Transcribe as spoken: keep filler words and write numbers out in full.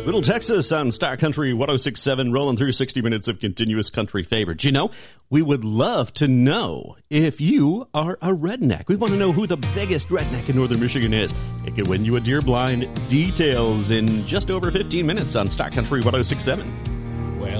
Little Texas on Star Country one oh six point seven, rolling through sixty minutes of continuous country favorites. You know, we would love to know if you are a redneck. We want to know who the biggest redneck in northern Michigan is. It could win you a deer blind. Details in just over fifteen minutes on Star Country one oh six point seven.